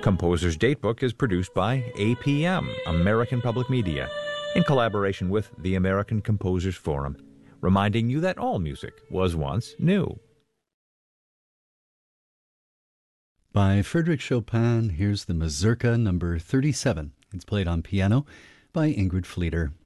Composer's Datebook is produced by APM, American Public Media, in collaboration with the American Composers Forum, reminding you that all music was once new. By Frédéric Chopin, here's the Mazurka number 37. It's played on piano by Ingrid Fleeter.